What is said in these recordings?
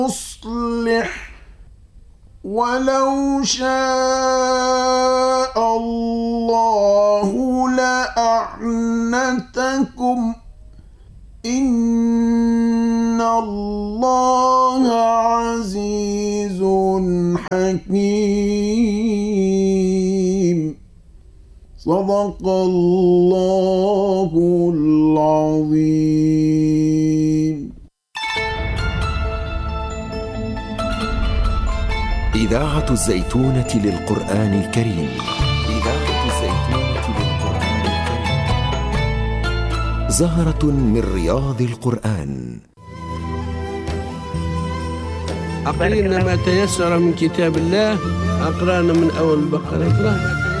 يصلح ولو شاء الله لأعنتكم إن الله عزيز حكيم. صدق الله العظيم. إذاعة الزيتونة للقرآن الكريم. إذاعة الزيتونة للقرآن الكريم. زهرة من رياض القرآن. أقرأنا ما تيسر من كتاب الله. أقرأنا من أول البقرة.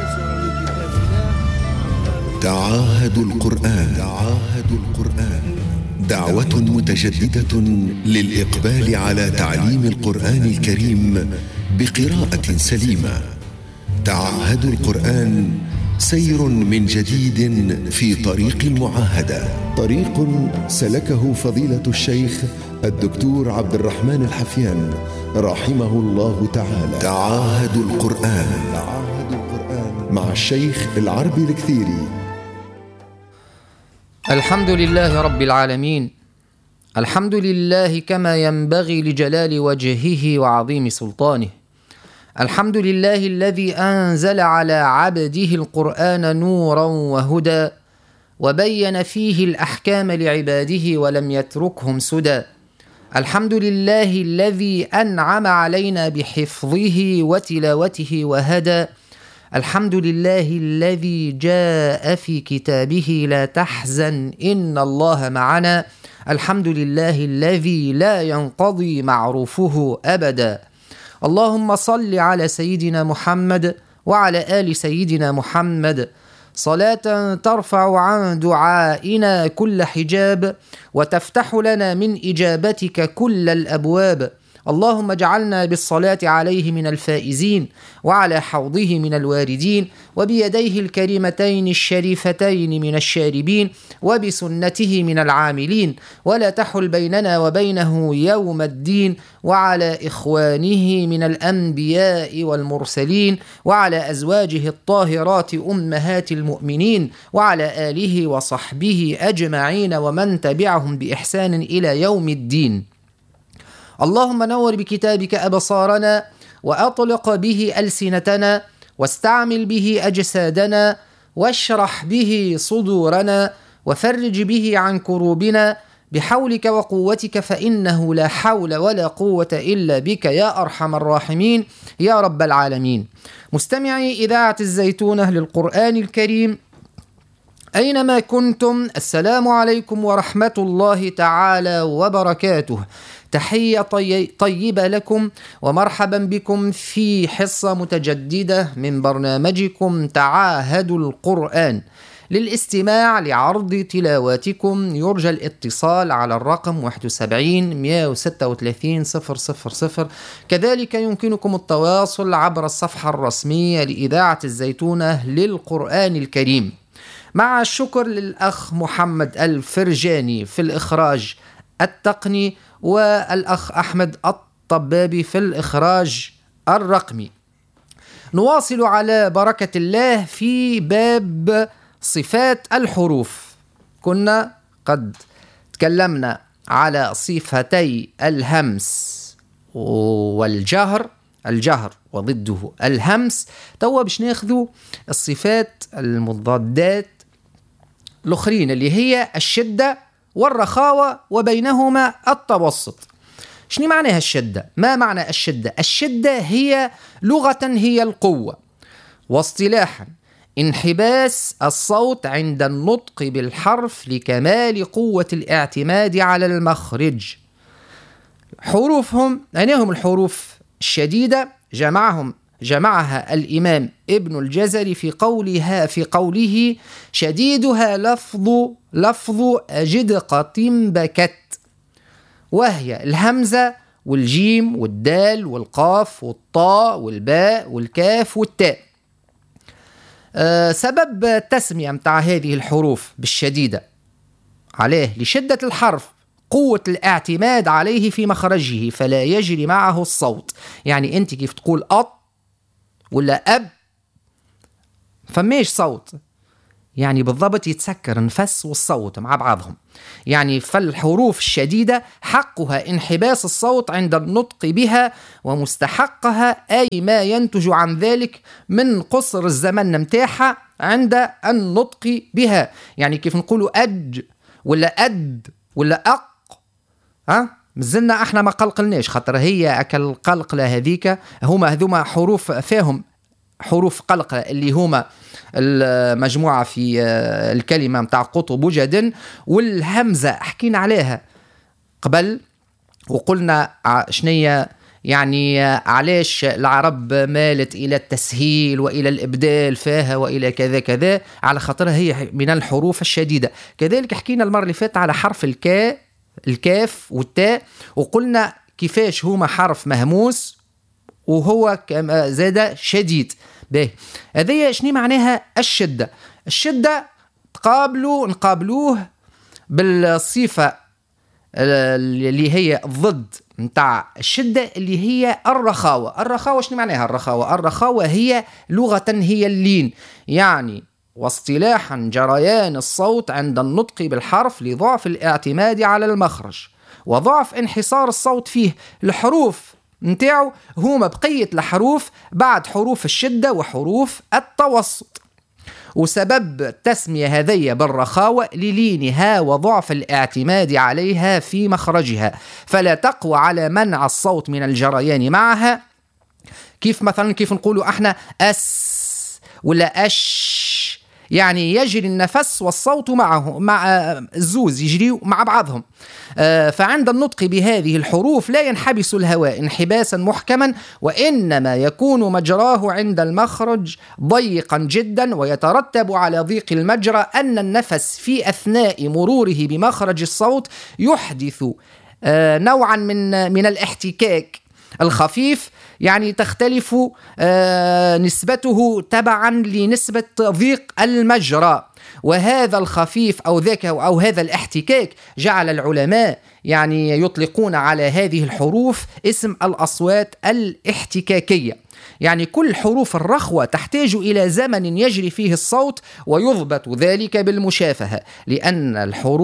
تعاهدوا القرآن. تعاهدوا القرآن. دعوة متجددة للإقبال على تعليم القرآن الكريم بقراءة سليمة. تعاهدوا القرآن سير من جديد في طريق المعاهدة، طريق سلكه فضيلة الشيخ الدكتور عبد الرحمن الحفيان رحمه الله تعالى. تعاهدوا القرآن. تعاهدوا القرآن مع الشيخ العربي الكثيري. الحمد لله رب العالمين، الحمد لله كما ينبغي لجلال وجهه وعظيم سلطانه. الحمد لله الذي أنزل على عبده القرآن نورا وهدى، وبين فيه الأحكام لعباده ولم يتركهم سدى. الحمد لله الذي أنعم علينا بحفظه وتلاوته وهدى. الحمد لله الذي جاء في كتابه لا تحزن إن الله معنا. الحمد لله الذي لا ينقضي معروفه أبدا. اللهم صل على سيدنا محمد وعلى آل سيدنا محمد صلاة ترفع عن دعائنا كل حجاب وتفتح لنا من إجابتك كل الأبواب. اللهم اجعلنا بالصلاة عليه من الفائزين، وعلى حوضه من الواردين، وبيديه الكريمتين الشريفتين من الشاربين، وبسنته من العاملين، ولا تحل بيننا وبينه يوم الدين، وعلى إخوانه من الأنبياء والمرسلين، وعلى أزواجه الطاهرات أمهات المؤمنين، وعلى آله وصحبه أجمعين ومن تبعهم بإحسان إلى يوم الدين. اللهم نور بكتابك أبصارنا، وأطلق به ألسنتنا، واستعمل به أجسادنا، واشرح به صدورنا، وفرج به عن كروبنا بحولك وقوتك، فإنه لا حول ولا قوة إلا بك يا أرحم الراحمين يا رب العالمين. مستمعي إذاعة الزيتونة للقرآن الكريم أينما كنتم، السلام عليكم ورحمة الله تعالى وبركاته. تحية طيبة لكم ومرحبا بكم في حصة متجددة من برنامجكم تعاهدوا القرآن. للاستماع لعرض تلاواتكم يرجى الاتصال على الرقم 71 136 000. كذلك يمكنكم التواصل عبر الصفحة الرسمية لإذاعة الزيتونة للقرآن الكريم. مع الشكر للأخ محمد الفرجاني في الإخراج التقني، والأخ أحمد الطبابي في الإخراج الرقمي. نواصل على بركة الله في باب صفات الحروف. كنا قد تكلمنا على صفتي الهمس والجهر، الجهر وضده الهمس. توا باش ناخذوا الصفات المضادات الأخرين اللي هي الشدة والرخاوة وبينهما التوسط. شنو معناها الشدة؟ ما معنى الشدة؟ الشدة هي لغة هي القوة، واصطلاحا انحباس الصوت عند النطق بالحرف لكمال قوة الاعتماد على المخرج. حروفهم أنهم الحروف الشديدة جمعها الإمام ابن الجزري في قوله شديدها لفظ أجدقة بكت، وهي الهمزة والجيم والدال والقاف والطاء والباء والكاف والتاء. سبب التسمية متاع هذه الحروف بالشديدة عليه لشدة الحرف قوة الاعتماد عليه في مخرجه فلا يجري معه الصوت. يعني أنت كيف تقول أط ولا أب فماش صوت، يعني بالضبط يتسكر النفس والصوت مع بعضهم. يعني فالحروف الشديدة حقها انحباس الصوت عند النطق بها، ومستحقها أي ما ينتج عن ذلك من قصر الزمن متاحة عند النطق بها. يعني كيف نقولوا أج ولا أد ولا أق، مازلنا احنا ما قلقلناش، خاطر هي أكل قلقلة هذيك هذوما حروف فيهم حروف قلقلة اللي هما المجموعة في الكلمة متاع قطب وجد. والهمزة حكينا عليها قبل وقلنا شنية، يعني علاش العرب مالت إلى التسهيل وإلى الإبدال فيها وإلى كذا كذا، على خاطرها هي من الحروف الشديدة. كذلك حكينا المرة اللي فاتت على حرف الكاف والتاء، وقلنا كيفاش هما حرف مهموس وهو زاد شديد. باهي هذه شنو معناها الشدة؟ الشدة نقابلوه بالصفة اللي هي ضد نتاع الشدة اللي هي الرخاوة. الرخاوة شنو معناها الرخاوة؟ الرخاوة هي لغة هي اللين، يعني واصطلاحا جريان الصوت عند النطق بالحرف لضعف الاعتماد على المخرج وضعف انحصار الصوت فيه. الحروف نتاعو هما بقية الحروف بعد حروف الشدة وحروف التوسط، وسبب التسمية هذية بالرخاوة للينها وضعف الاعتماد عليها في مخرجها، فلا تقوى على منع الصوت من الجريان معها. كيف مثلا كيف نقولوا احنا أس ولا أش، يعني يجري النفس والصوت معه، مع الزوز يجري مع بعضهم. فعند النطق بهذه الحروف لا ينحبس الهواء انحباسا محكما، وإنما يكون مجراه عند المخرج ضيقا جدا، ويترتب على ضيق المجرى أن النفس في أثناء مروره بمخرج الصوت يحدث نوعا من الاحتكاك الخفيف، يعني تختلف نسبته تبعا لنسبة ضيق المجرى. وهذا الخفيف أو ذاك أو هذا الاحتكاك جعل العلماء يعني يطلقون على هذه الحروف اسم الأصوات الاحتكاكية. يعني كل حروف الرخوة تحتاج إلى زمن يجري فيه الصوت، ويضبط ذلك بالمشافهة، لأن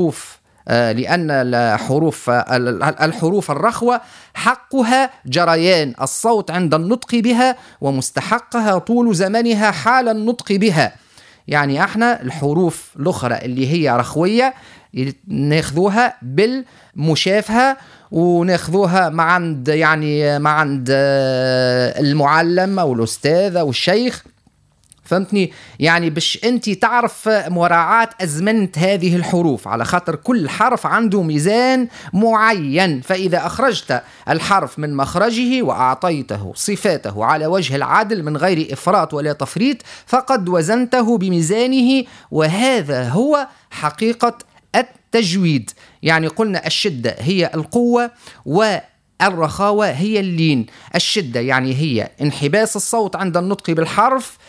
الحروف الرخوة حقها جريان الصوت عند النطق بها، ومستحقها طول زمنها حال النطق بها. يعني احنا الحروف الأخرى اللي هي رخوية ناخذوها بالمشافهة، وناخذوها مع عند المعلم أو الأستاذ أو الشيخ، فهمتني؟ يعني باش انت تعرف مراعاة أزمنة هذه الحروف، على خاطر كل حرف عنده ميزان معين، فإذا أخرجت الحرف من مخرجه وأعطيته صفاته على وجه العدل من غير إفراط ولا تفريط فقد وزنته بميزانه، وهذا هو حقيقة التجويد. يعني قلنا الشدة هي القوة والرخاوة هي اللين. الشدة يعني هي انحباس الصوت عند النطق بالحرف،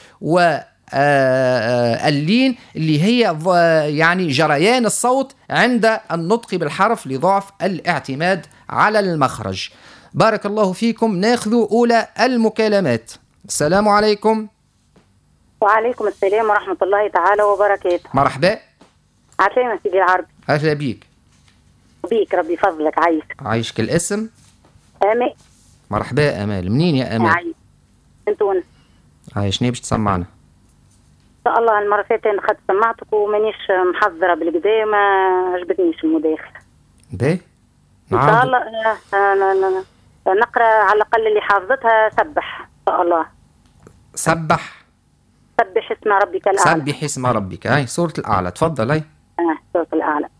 واللين اللي هي يعني جريان الصوت عند النطق بالحرف لضعف الاعتماد على المخرج. بارك الله فيكم. ناخذ أولى المكالمات. السلام عليكم. وعليكم السلام ورحمة الله تعالى وبركاته. مرحبا. عسلامة سيدي العربي. أهلا بيك. بيك ربي فضلك. عايشك. الاسم؟ آمال. مرحبا آمال. منين يا آمال؟ عايش من تونس. شنو باش تسمعنا؟ إن شاء الله المرة فاتت أنا خدت سمعتك ومانيش محضرة بالكدا، ما عجبتنيش المداخلة. باهي. إن شاء الله نقرأ على الأقل اللي حافظتها سبح إن شاء الله. سبح اسم ربك الأعلى. سبح اسم ربك. هاي سورة الأعلى. تفضل. هاي سورة الأعلى.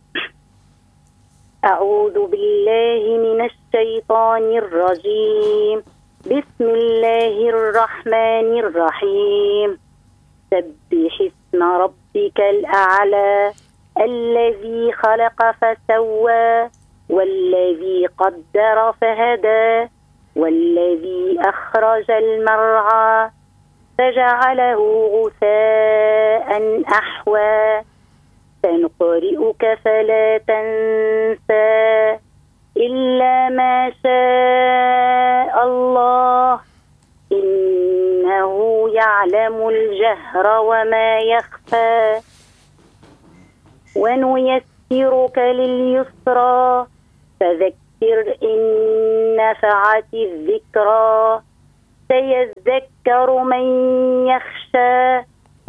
أعوذ بالله من الشيطان الرجيم. بسم الله الرحمن الرحيم. سبح اسم ربك الأعلى الذي خلق فسوى والذي قدر فهدى والذي أخرج المرعى فجعله غثاء أحوى سنقرئك فلا تنسى إلا ما شاء الله إنه يعلم الجهر وما يخفى ونيسرك لليسرى فذكر إن نفعت الذكرى سيذكر من يخشى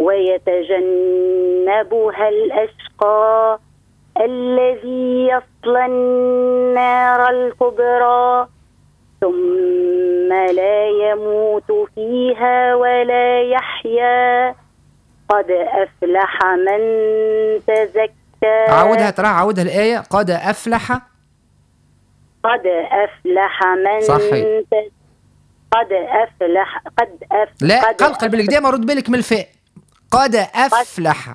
ويتجنبها الأشقى الذي يصلى النار الكبرى ثم لا يموت فيها ولا يحيا قد أفلح من تزكى. عودها الآية. قد أفلح من صحيح. قد أفلح لا قلقل بالقدام ورد بالك من الفاء. قد أفلح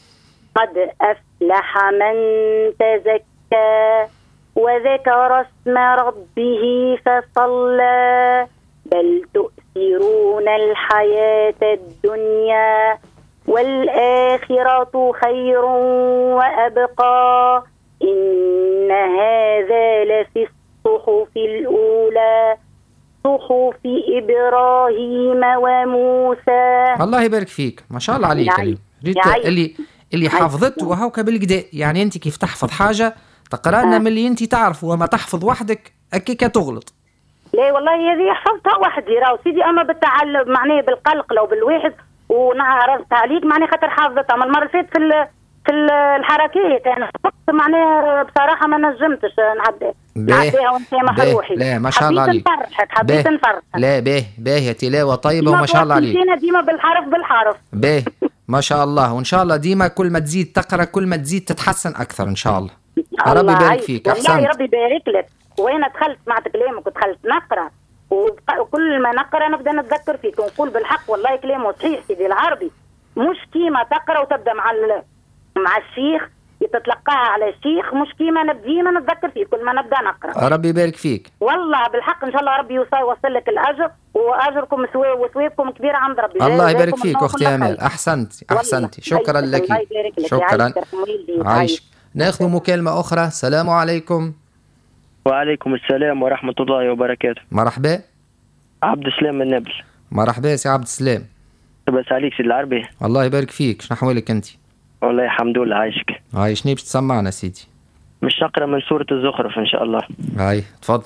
من تزكى وذكر اسم ربه فصلى بل تؤثرون الحياة الدنيا والآخرة خير وأبقى إن هذا لفي الصحف الأولى صحف إبراهيم وموسى. الله يبارك فيك ما شاء الله عليك. اللي حافظته وهوكا بالقدا. يعني انت كيف تحفظ حاجة تقرأ لنا من اللي انت تعرف وما تحفظ وحدك أكيكا تغلط. لا والله هذه حفظتها وحدي راهو سيدي أما بالتعلم معناه بالقلق لو بالواحد ونعرضت عليك معناه خاطر حافظتها من المرة فاتت في الحركات أنا معناها بصراحة ما نجمتش نعديها وانت محروحي. لا ما شاء الله عليك. حبيت نفرحك. لا باهي تلاوة طيبة وما شاء الله عليك. ديما بالحرف باهي ما شاء الله. وإن شاء الله ديما كل ما تزيد تقرأ كل ما تزيد تتحسن أكثر إن شاء الله. ربي يبارك فيك. أحسنت. والله ربي يبارك لك. وأنا دخلت سمعت كلامك ودخلت نقرأ وكل ما نقرأ نبدأ نتذكر فيك ونقول بالحق والله كلامه صحيح سيدي العربي مش كيما تقرأ وتبدأ مع الشيخ تتلقاها على الشيخ مش كيما نبدينا نتذكر فيه كل ما نبدا نقرا. ربي يبارك فيك. والله بالحق ان شاء الله ربي يوصل لك الاجر واجركم وثوابكم كبيره عند ربي. الله يبارك فيك اختي امال. احسنتي شكرا لك. شكرا عايش. ناخذ مكالمه اخرى. السلام عليكم. وعليكم السلام ورحمه الله وبركاته. مرحبا. عبد السلام من نابل. مرحبا سي عبد السلام. بس عليك سيدي العربي. الله يبارك فيك. شنو احوالك انت؟ والله الحمد لله عايشك. شنو باش تسمعنا سيدي؟ مش نقرا من سورة الزخرف إن شاء الله. تفضل.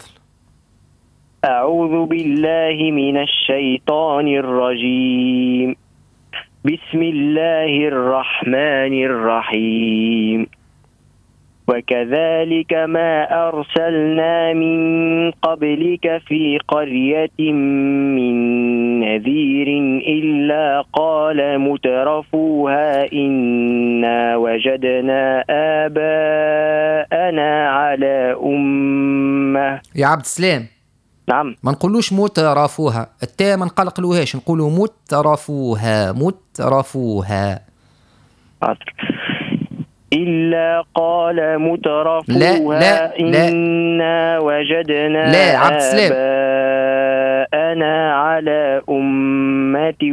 أعوذ بالله من الشيطان الرجيم. بسم الله الرحمن الرحيم. وكذلك ما أرسلنا من قبلك في قرية من نذير إلا قال مترفوها إنا وجدنا آباءنا على أمة. يا عبد السلام. نعم. ما نقولوش مترفوها التاء ما نقلقلوهاش نقولوا مترفوها. إلا قال مترفوها لا. إنا وجدنا آباءنا على أمة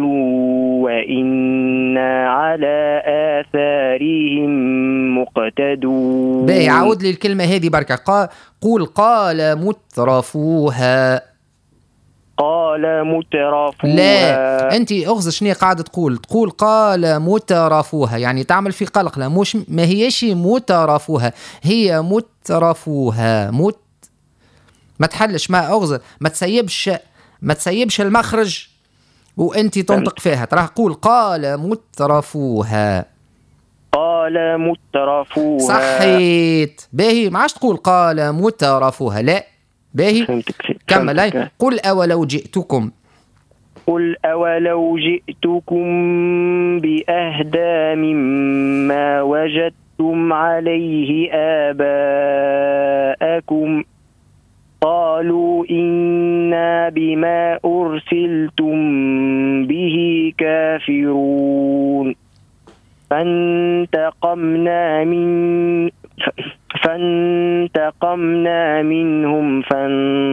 وإنا على آثارهم مقتدون. باهي عاود لي الكلمة هذه بركة. قول قال مترفوها. قال مترفوها. لا انت اغزى شنو قاعده تقول قال مترفوها يعني تعمل في قلق. لا مش ما هيش مترفوها هي مترفوها ما تحلش ما اغزى ما تسيبش المخرج وانت تنطق فيها. ترى قول قال مترفوها. قال مترفوها صحيت. باهي ما عادش تقول قال مترفوها. لا باهي كمل. قل أولو جئتكم بأهدى مما وجدتم عليه آباءكم قالوا إنا بما أرسلتم به كافرون. فانتقمنا منهم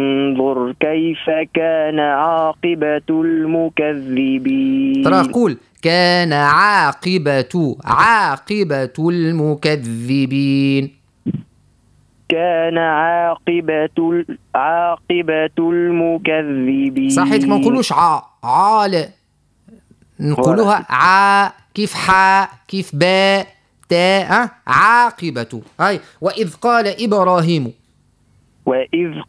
فانظر كيف كان عاقبة المكذبين. ترى قول كان عاقبة المكذبين. كان عاقبة المكذبين. صحيح ما نقولوش عال، نقولوها كيف حاء كيف باء تاء عاقبة. وإذ قال